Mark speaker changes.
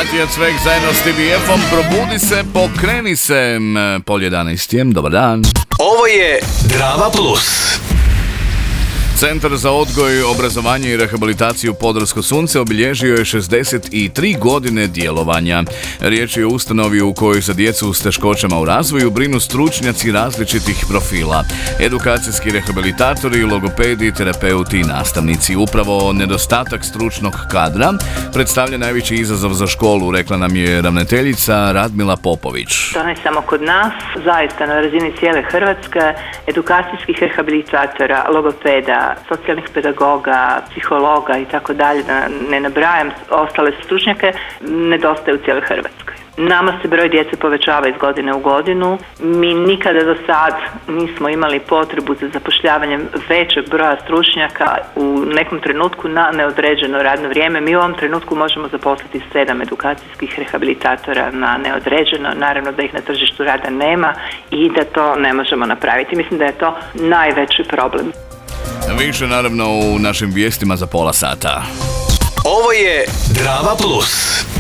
Speaker 1: Matija Cvek zajedno s TBF-om. Probudi se, pokreni se. Pol 11. Dobar dan.
Speaker 2: Ovo je Drama Plus.
Speaker 1: Centar za odgoj, obrazovanje i rehabilitaciju Podravsko sunce obilježio je 63 godine djelovanja. Riječ je o ustanovi u kojoj za djecu s teškoćama u razvoju brinu stručnjaci različitih profila. Edukacijski rehabilitatori, logopedi, terapeuti i nastavnici. Upravo nedostatak stručnog kadra predstavlja najveći izazov za školu, rekla nam je ravnateljica Radmila Popović.
Speaker 3: To ne samo kod nas, zaista na razini cijele Hrvatske, edukacijskih rehabilitatora, logopeda, socijalnih pedagoga, psihologa i tako dalje, da ne nabrajam ostale stručnjake, nedostaje u cijeloj Hrvatskoj. Nama se broj djece povećava iz godine u godinu. Mi nikada do sad nismo imali potrebu za zapošljavanjem većeg broja stručnjaka u nekom trenutku na neodređeno radno vrijeme. Mi u ovom trenutku možemo zaposliti 7 edukacijskih rehabilitatora na neodređeno. Naravno da ih na tržištu rada nema i da to ne možemo napraviti. Mislim da je to najveći problem.
Speaker 1: Više naravno u našim vijestima za pola sata.
Speaker 2: Ovo je Drama Plus.